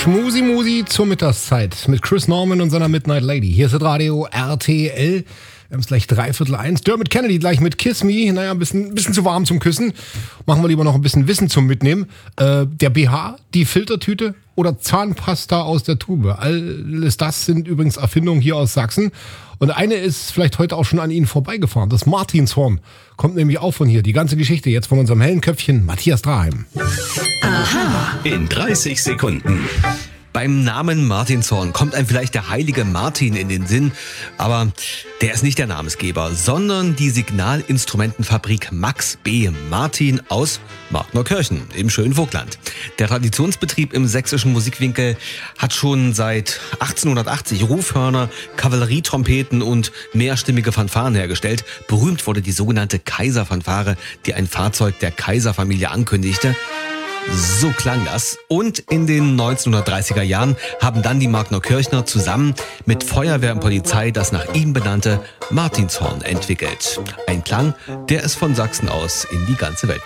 Schmusi-Musi zur Mittagszeit mit Chris Norman und seiner Midnight Lady. Hier ist das Radio RTL. Wir haben es gleich 1:03. Dermot Kennedy gleich mit Kiss Me. Naja, ein bisschen zu warm zum Küssen. Machen wir lieber noch ein bisschen Wissen zum Mitnehmen. Der BH, die Filtertüte oder Zahnpasta aus der Tube. Alles das sind übrigens Erfindungen hier aus Sachsen. Und eine ist vielleicht heute auch schon an Ihnen vorbeigefahren. Das Martinshorn kommt nämlich auch von hier. Die ganze Geschichte jetzt von unserem hellen Köpfchen Matthias Draheim. Aha. In 30 Sekunden. Beim Namen Martinshorn kommt einem vielleicht der heilige Martin in den Sinn, aber der ist nicht der Namensgeber, sondern die Signalinstrumentenfabrik Max B. Martin aus Markneukirchen im schönen Vogtland. Der Traditionsbetrieb im sächsischen Musikwinkel hat schon seit 1880 Rufhörner, Kavallerietrompeten und mehrstimmige Fanfaren hergestellt. Berühmt wurde die sogenannte Kaiserfanfare, die ein Fahrzeug der Kaiserfamilie ankündigte. So klang das. Und in den 1930er Jahren haben dann die Markneukirchner zusammen mit Feuerwehr und Polizei das nach ihm benannte Martinshorn entwickelt. Ein Klang, der es von Sachsen aus in die ganze Welt